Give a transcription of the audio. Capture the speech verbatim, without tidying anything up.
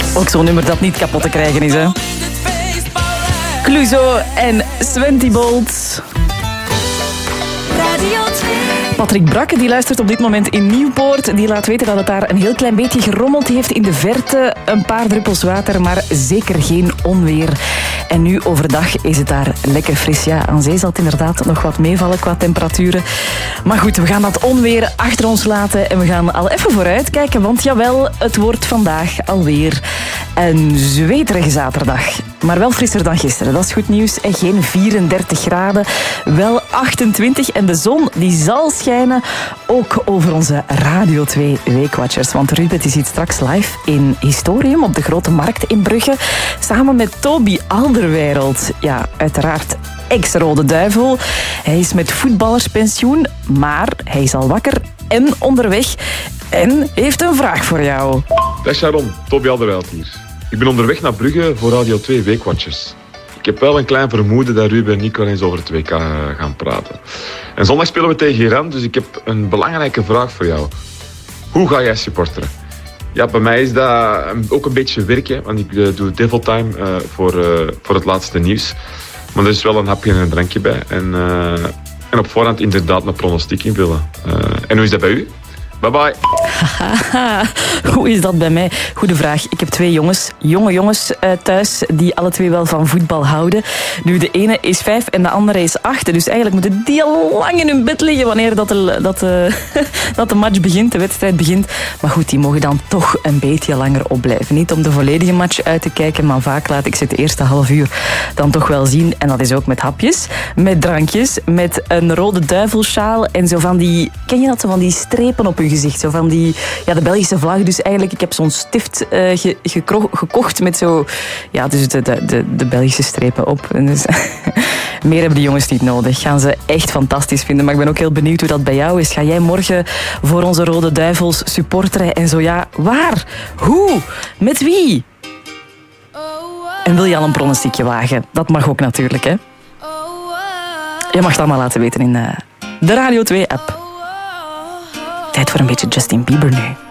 Ook zo'n nummer dat niet kapot te krijgen is, hè. Clouseau en Sventy Bolt. Patrick Brakke die luistert op dit moment in Nieuwpoort. Die laat weten dat het daar een heel klein beetje gerommeld heeft in de verte. Een paar druppels water, maar zeker geen onweer. En nu overdag is het daar lekker fris. Ja, aan zee zal het inderdaad nog wat meevallen qua temperaturen. Maar goed, we gaan dat onweer achter ons laten. En we gaan al even vooruit kijken. Want jawel, het wordt vandaag alweer een zweterige zaterdag. Maar wel frisser dan gisteren, dat is goed nieuws. En geen vierendertig graden, wel achtentwintig. En de zon die zal schijnen, ook over onze Radio twee Weekwatchers. Want Ruben die zit straks live in Historium op de Grote Markt in Brugge. Samen met Toby Alderweireld. Ja, uiteraard ex-Rode Duivel. Hij is met voetballerspensioen, maar hij is al wakker en onderweg. En heeft een vraag voor jou. Dag Sharon, Toby Alderweireld hier. Ik ben onderweg naar Brugge voor Radio twee Weekwatchers. Ik heb wel een klein vermoeden dat Ruben en ik wel eens over het W K gaan praten. En zondag spelen we tegen Iran, dus ik heb een belangrijke vraag voor jou. Hoe ga jij supporteren? Ja, bij mij is dat ook een beetje werk, want ik uh, doe Devil Time uh, voor, uh, voor het laatste nieuws. Maar er is wel een hapje en een drankje bij. En, uh, en op voorhand inderdaad een pronostiek invullen. Uh, en hoe is dat bij u? Bye bye. Hoe is dat bij mij? Goeie vraag. Ik heb twee jongens, jonge jongens uh, thuis, die alle twee wel van voetbal houden. Nu, de ene is vijf en de andere is acht. Dus eigenlijk moeten die al lang in hun bed liggen wanneer dat de, dat de, dat de match begint, de wedstrijd begint. Maar goed, die mogen dan toch een beetje langer opblijven. Niet om de volledige match uit te kijken, maar vaak laat ik ze het eerste half uur dan toch wel zien. En dat is ook met hapjes, met drankjes, met een rode duivelsjaal en zo van die... Ken je dat? Zo van die strepen op hun gezicht. Zo van die... Ja, de Belgische vlag. Dus eigenlijk, ik heb zo'n stift uh, ge, gekro- gekocht met zo... Ja, dus de, de, de, de Belgische strepen op. En dus, meer hebben die jongens niet nodig. Gaan ze echt fantastisch vinden. Maar ik ben ook heel benieuwd hoe dat bij jou is. Ga jij morgen voor onze Rode Duivels supporteren? En zo ja, waar? Hoe? Met wie? En wil je al een pronostiekje wagen? Dat mag ook natuurlijk, hè? Je mag het allemaal laten weten in uh, de Radio twee app. Tijd voor een beetje Justin Bieber nu.